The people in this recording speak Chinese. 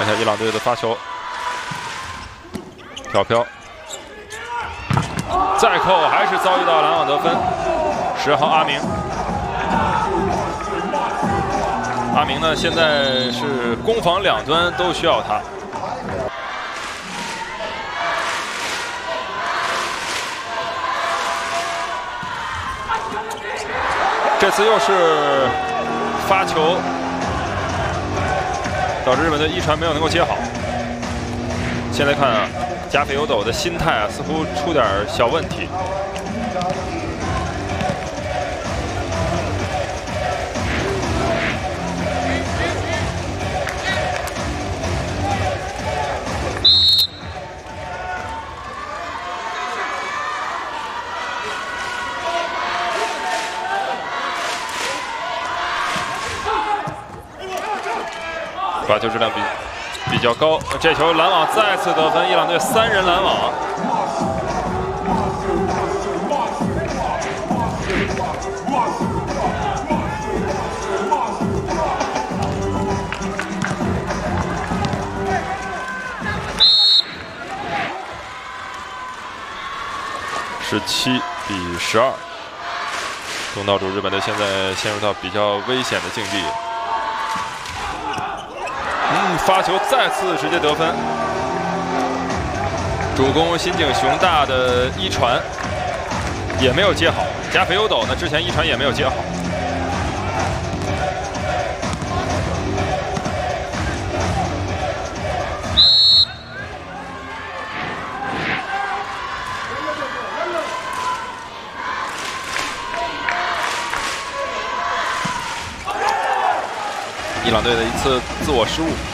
一下伊朗队的发球，挑飘，再扣还是遭遇到篮网得分。10号阿明，阿明呢现在是攻防两端都需要他。 这次又是发球，导致日本队一传没有能够接好。现在看啊，加菲尤斗的心态啊，似乎出点小问题。发球质量比较高，这球篮网再次得分，伊朗队3人拦网。17-12，东道主日本队现在陷入到比较危险的境地。 发球再次直接得分，主攻新井雄大的一传也没有接好，加菲尤斗呢之前一传也没有接好。伊朗队的一次自我失误。